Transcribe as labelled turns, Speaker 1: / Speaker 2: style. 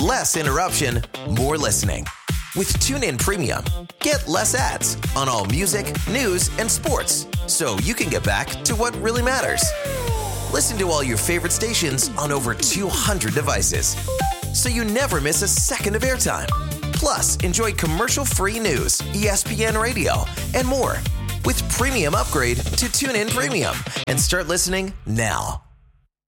Speaker 1: Less interruption, more listening. With TuneIn Premium, get less ads on all music, news, and sports, so you can get back to what really matters. Listen to all your favorite stations on over 200 devices, so you never miss a second of airtime. Plus, enjoy commercial-free news, ESPN Radio, and more with Premium Upgrade to TuneIn Premium, and start listening now.